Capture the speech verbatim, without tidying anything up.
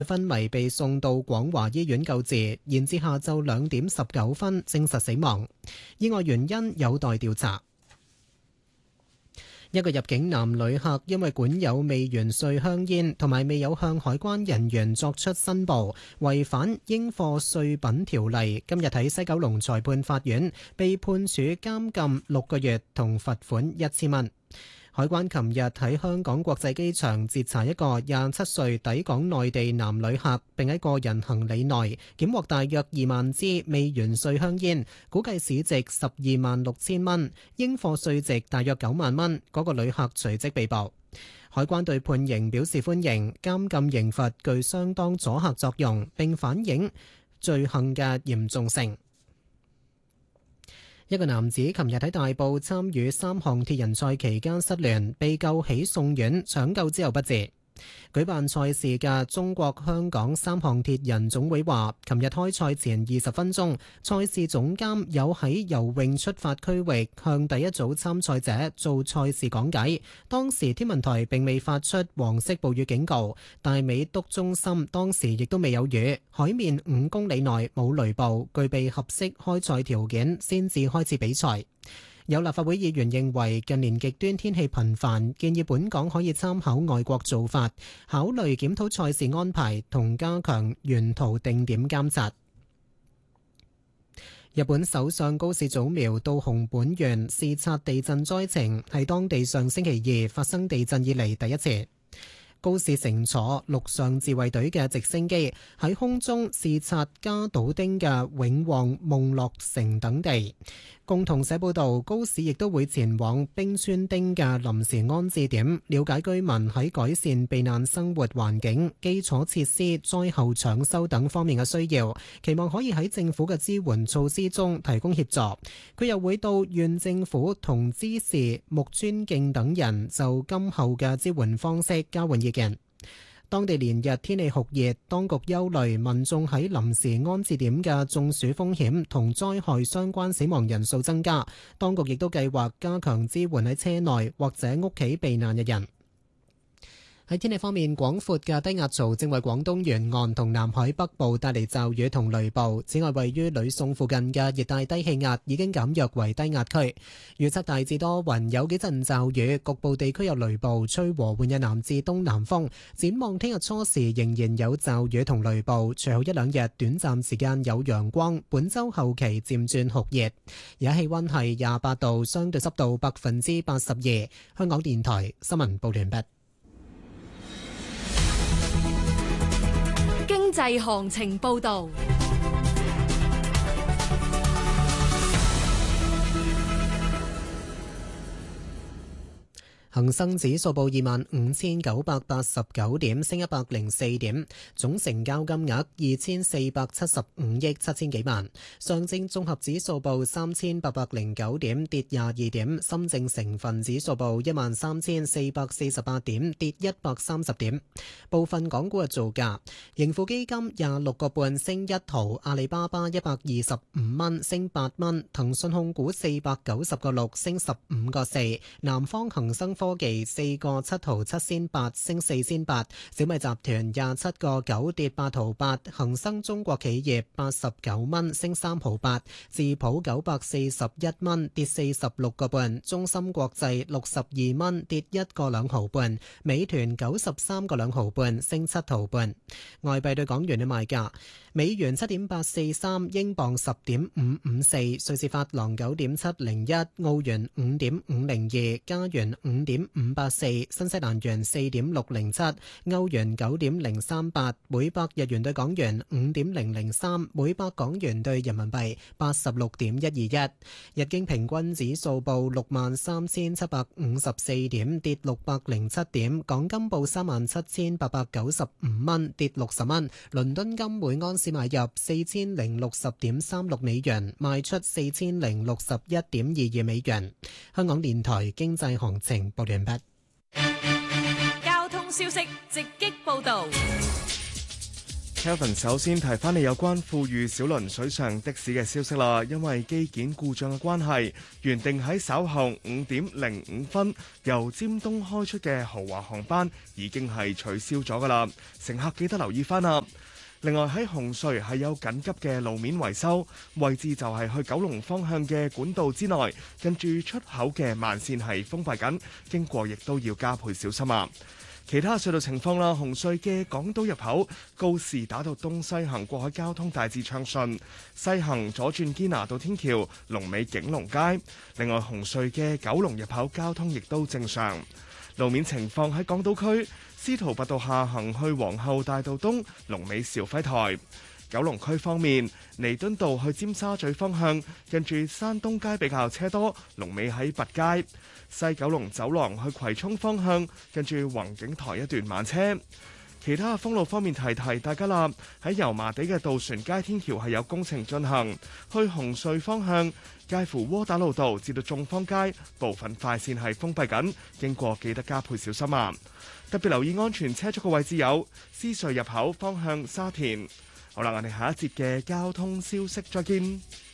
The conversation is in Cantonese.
昏迷被送到廣華醫院救治，延至下晝兩點十九分證實死亡，意外原因有待調查。一個入境男旅客因為管有未完稅香煙同埋未有向海關人員作出申報，違反應課稅品條例，今日喺西九龍裁判法院被判處監禁六個月同罰款一千蚊。海關琴日喺香港國際機場截查一個廿七歲抵港內地男旅客，並喺個人行李內檢獲大約二萬支未完稅香煙，估計市值十二萬六千蚊，應課稅值大約九萬蚊。嗰個旅客隨即被捕。海關對判刑表示歡迎，監禁刑罰具相當阻嚇作用，並反映罪行嘅嚴重性。一個男子琴日喺大埔參與三項鐵人賽期間失聯，被救起送院，搶救之後不治。舉辦賽事嘅中國香港三項鐵人總會話，琴日開賽前二十分鐘，賽事總監有喺游泳出發區域向第一組參賽者做賽事講解。當時天文台並未發出黃色暴雨警告，大美督中心當時亦都未有雨，海面五公里內冇雷暴，具備合適開賽條件，先至開始比賽。有立法會議員認為近年極端天氣頻繁，建議本港可以參考外國做法，考慮檢討賽事安排同加強沿途定點監察。日本首相高市早苗到熊本縣視察地震災情，係當地上星期二發生地震以嚟第一次。高市乘坐陸上自衛隊嘅直升機喺空中視察加島町嘅永旺夢樂城等地。共同社報道，高市亦都會前往冰川町嘅臨時安置點，了解居民喺改善避難生活環境、基礎設施、災後搶修等方面嘅需要，期望可以喺政府嘅支援措施中提供協助。佢又會到縣政府同知事木村敬等人就今後嘅支援方式交換意見。當地連日天氣酷熱，當局憂慮民眾喺臨時安置點嘅中暑風險同災害相關死亡人數增加。當局亦都計劃加強支援喺車內或者屋企避難嘅人。喺天氣方面，廣闊嘅低壓槽正為廣東沿岸同南海北部帶嚟驟雨同雷暴。此外，位於呂宋附近嘅熱帶低氣壓已經減弱為低壓區。預測大致多雲，有幾陣驟雨，局部地區有雷暴，吹和緩嘅南至東南風。展望聽日初時仍然有驟雨同雷暴，隨後一兩日短暫時間有陽光。本週後期漸轉酷熱。而家氣溫係廿八度，相對濕度百分之八十二。香港電台新聞報完畢。 經濟行情報道。 恒生指數報二萬五千九百八十九點，升一百零四點，總成交金額二千四百七十五億七千幾萬。上證綜合指數報三千八百零九點，跌廿二點。深證成分指數報一萬三千四百四十八點，跌一百三十點。部分港股嘅造價：盈富基金廿六個半升一毫，阿里巴巴一百二十五蚊升八蚊，騰訊控股四百九十個六升十五個四，南方恒生科技四個七毫七仙八升四仙八，小米集團廿七個九跌八毫八，恒生中國企業八十九蚊升三毫八，智普九百四十一蚊跌四十六個半，中芯國際六十二蚊跌一個兩毫半，美團九十三個兩毫半升七毫半。外幣對港元嘅賣價：美元七點八四三，英鎊十點五五四，瑞士法郎九點七零一，澳元五點五零二，加元五點五八四，新西蘭元四點六零七，歐元九點零三八，每百日元對港元五點零零三，每百港元對人民幣八十六點一二一。日經平均指數報六萬三千七百五十四點，跌六百零七點。港金報三萬七千八百九十五蚊，跌六十蚊。倫敦金每安士買入四千零六十點三六美元，賣出四千零六十一點二二美元。香港電台經濟行情報完畢。 交通消息直擊報道。 Kelvin 首先提翻你有關富裕小輪水上的士嘅消息啦，因為機件故障嘅關係，原定喺稍後五點零五分由尖東開出嘅豪華航班已經係取消咗噶啦，乘客記得留意翻啦。另外喺紅隧係有緊急嘅路面維修，位置就係去九龍方向嘅管道之內，近住出口嘅慢線係封閉緊，經過亦都要加倍小心啊！其他隧道情況啦，紅隧嘅港島入口告士打道東西行過海交通大致暢順，西行左轉堅拿道天橋龍尾景隆街。另外紅隧嘅九龍入口交通亦都正常。路面情況喺港島區司徒拔道下行去皇后大道東龍尾兆輝台。九龍區方面，彌敦道去尖沙咀方向，近住山東街比較車多，龍尾喺拔街。西九龍走廊去葵涌方向，近住宏景台一段慢車。其他封路方面提提大家啦，喺油麻地嘅渡船街天橋係有工程進行，去紅隧方向介乎窩打老道至到眾坊街部分快線係封閉緊，經過記得加倍小心啊！特別留意安全車速嘅位置有獅隧入口方向沙田。好啦，我哋下一節嘅交通消息再見。